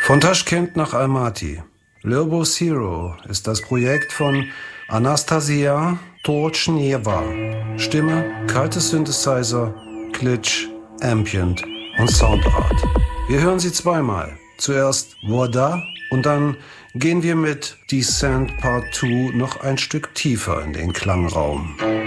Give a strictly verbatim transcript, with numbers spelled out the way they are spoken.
Von Taschkent nach Almaty. Ljubo Zero ist das Projekt von Anastasia Torchnieva. Stimme, kalte Synthesizer, Glitch, Ambient und Soundart. Wir hören sie zweimal. Zuerst Voda und dann gehen wir mit Descent Part zwei noch ein Stück tiefer in den Klangraum.